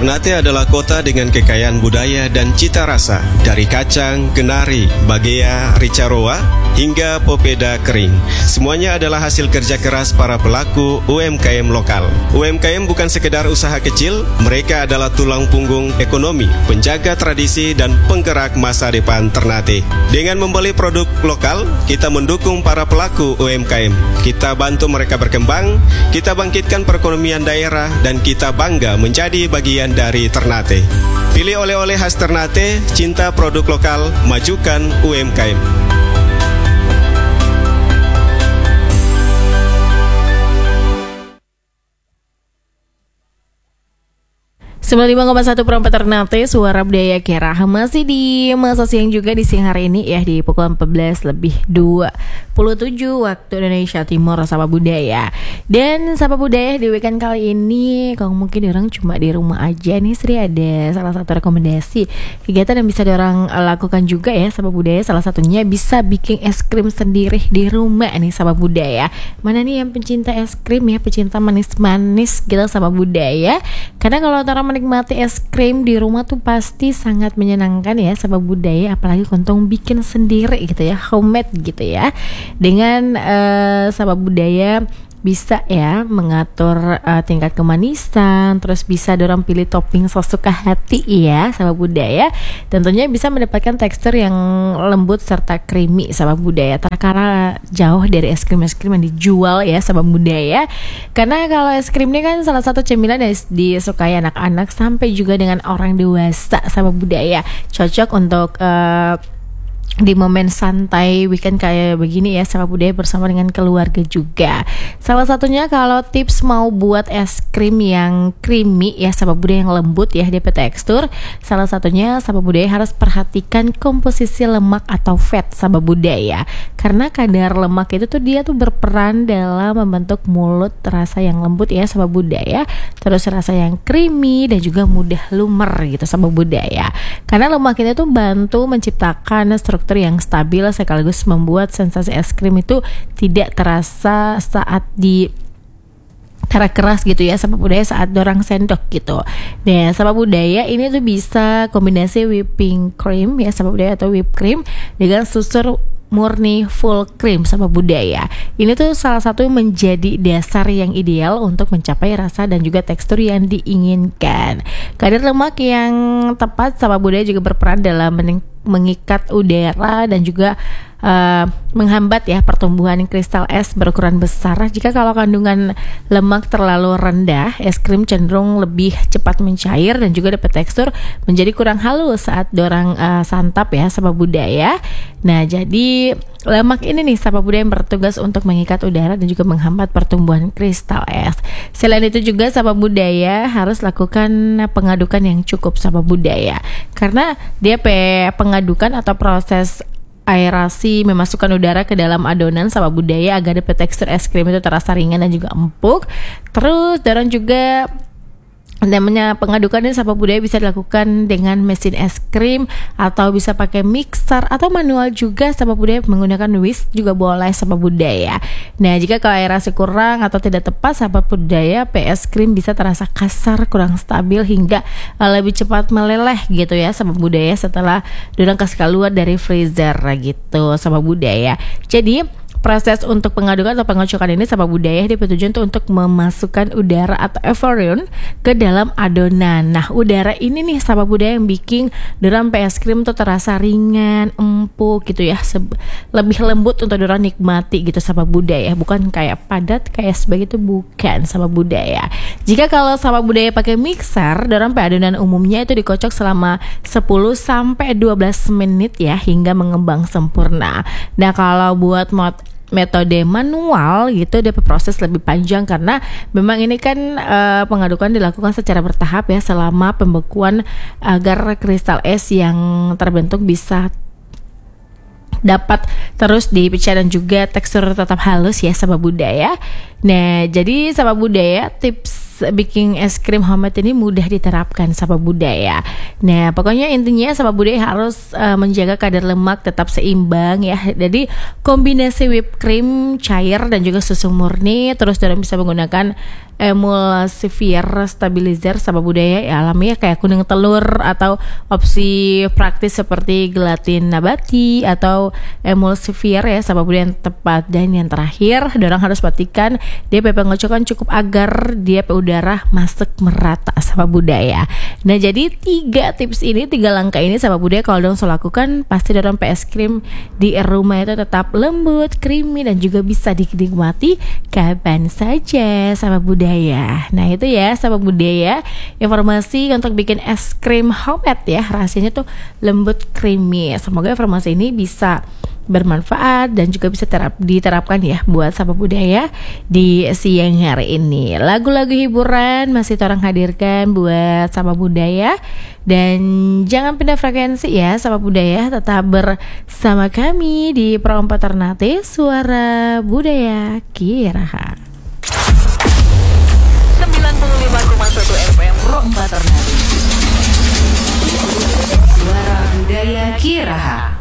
Ternate adalah kota dengan kekayaan budaya dan cita rasa, dari kacang, kenari, bagea, rica roa, hingga popeda kering. Semuanya adalah hasil kerja keras para pelaku UMKM lokal. UMKM bukan sekedar usaha kecil, mereka adalah tulang punggung ekonomi, penjaga tradisi dan penggerak masa depan Ternate. Dengan membeli produk lokal, kita mendukung para pelaku UMKM. Kita bantu mereka berkembang, kita bangkitkan perekonomian daerah, dan kita bangga menjadi bagian dari Ternate. Pilih oleh-oleh khas Ternate, cinta produk lokal, majukan UMKM. 95,1 Perempat Ternate, suara budaya Kera. Masih di masa siang juga di siang hari ini ya, di pukul 14:27 waktu Indonesia Timur, Sapa Budaya. Dan Sapa Budaya di weekend kali ini, kalau mungkin orang cuma di rumah aja nih, Sri ada salah satu rekomendasi kegiatan yang bisa orang lakukan juga ya, Sapa Budaya. Salah satunya bisa bikin es krim sendiri di rumah nih, Sapa Budaya. Mana nih yang pencinta es krim ya, pencinta manis-manis gitu, Sapa Budaya. Karena kalau orang menikmati es krim di rumah tuh pasti sangat menyenangkan ya, Sapa Budaya. Apalagi kontong bikin sendiri gitu ya, homemade gitu ya. Dengan Sapa Budaya bisa ya mengatur tingkat kemanisan, terus bisa dorong pilih topping sesuka hati ya, Sapa Budaya. Tentunya bisa mendapatkan tekstur yang lembut serta creamy, Sapa Budaya. Karena jauh dari es krim yang dijual ya, Sapa Budaya. Karena kalau es krim ini kan salah satu cemilan yang disukai anak-anak sampai juga dengan orang dewasa, Sapa Budaya. Cocok untuk di momen santai weekend kayak begini ya, Sapa Budaya bersama dengan keluarga juga. Salah satunya kalau tips mau buat es krim yang creamy ya, Sapa Budaya, yang lembut ya, DP tekstur. Salah satunya Sapa Budaya harus perhatikan komposisi lemak atau fat, Sapa Budaya. Karena kadar lemak itu tuh dia tuh berperan dalam membentuk mulut rasa yang lembut ya, Sapa Budaya. Terus rasa yang creamy dan juga mudah lumer gitu, Sapa Budaya. Karena lemak itu tuh bantu menciptakan struktur yang stabil sekaligus membuat sensasi es krim itu tidak terasa saat di cara keras gitu ya, Sapa Budaya, saat dorang sendok gitu. Nah, Sapa Budaya ini tuh bisa kombinasi whipping cream ya, Sapa Budaya, atau whipped cream dengan susu murni full cream, Sapa Budaya. Ini tuh salah satu menjadi dasar yang ideal untuk mencapai rasa dan juga tekstur yang diinginkan. Kadar lemak yang tepat, Sapa Budaya, juga berperan dalam mengikat udara dan juga menghambat ya pertumbuhan kristal es berukuran besar. Jika kalau kandungan lemak terlalu rendah, es krim cenderung lebih cepat mencair dan juga dapat tekstur menjadi kurang halus saat dorang santap ya, Sapa Budaya. Nah, jadi lemak ini nih, Sapa Budaya, yang bertugas untuk mengikat udara dan juga menghambat pertumbuhan kristal es. Selain itu juga Sapa Budaya harus lakukan pengadukan yang cukup, Sapa Budaya. Karena dia pengadukan atau proses aerasi memasukkan udara ke dalam adonan, Sapa Budaya, agar dapat tekstur es krim itu terasa ringan dan juga empuk. Terus dorong juga namanya pengadukan ini, Sapa Budaya, bisa dilakukan dengan mesin es krim atau bisa pakai mixer atau manual juga, Sapa Budaya, menggunakan whisk juga boleh, Sapa Budaya. Nah, jika kalau aerasi kurang atau tidak tepat, Sapa Budaya, es krim bisa terasa kasar, kurang stabil hingga lebih cepat meleleh gitu ya, Sapa Budaya, setelah dorang kasih keluar dari freezer gitu, Sapa Budaya. Jadi proses untuk pengadukan atau pengocokan ini, Sapa Budaya, bertujuan untuk memasukkan udara atau eforion ke dalam adonan. Nah, udara ini nih, Sapa Budaya, yang bikin dorang es krim tuh terasa ringan, empuk gitu ya, lebih lembut untuk dorang nikmati gitu, Sapa Budaya. Bukan kayak padat kayak sebagai itu, bukan, Sapa Budaya. Jika kalau Sapa Budaya pakai mixer, dorang adonan umumnya itu dikocok selama 10-12 menit ya, hingga mengembang sempurna. Nah, kalau buat metode manual gitu, dia proses lebih panjang karena memang ini kan pengadukan dilakukan secara bertahap ya, selama pembekuan agar kristal es yang terbentuk bisa dapat terus dipecah dan juga tekstur tetap halus ya, Sapa Budaya. Nah, jadi Sapa Budaya, tips bikin es krim homemade ini mudah diterapkan, Sapa Budaya. Nah, pokoknya intinya Sapa Budaya harus menjaga kadar lemak tetap seimbang ya. Jadi kombinasi whipped cream cair dan juga susu murni, terus dorang bisa menggunakan emulsifier stabilizer sabab budaya ya alami ya, kayak kuning telur, atau opsi praktis seperti gelatin nabati atau emulsifier ya sabab budaya yang tepat. Dan yang terakhir, dorang harus pastikan DP pengocokan cukup agar DP udara masuk merata sabab budaya. Nah jadi 3 tips ini, 3 langkah ini sabab budaya kalau dorang lakukan, pasti dorang es krim di rumah itu tetap lembut, creamy, dan juga bisa dinikmati kapan saja sabab budaya. Nah itu ya sabab budaya, informasi untuk bikin es krim homemade ya, rahasianya tuh lembut, creamy. Semoga informasi ini bisa bermanfaat dan juga bisa diterapkan ya buat sabab budaya di siang hari ini. Lagu-lagu hiburan masih orang hadirkan buat sabab budaya, dan jangan pindah frekuensi ya sabab budaya, tetap bersama kami di Pro 4 Ternate Suara Budaya Kiraha 95,1 FM Pro 4 Ternate Suara Budaya Kiraha.